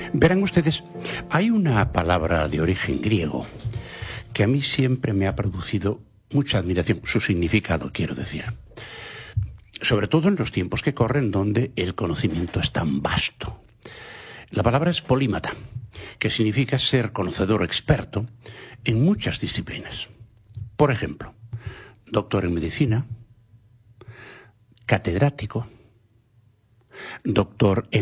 Verán ustedes, hay una palabra de origen griego que a mí siempre me ha producido mucha admiración, su significado, quiero decir. Sobre todo en los tiempos que corren donde el conocimiento es tan vasto. La palabra es polímata, que significa ser conocedor experto en muchas disciplinas. Por ejemplo, doctor en medicina, catedrático, doctor en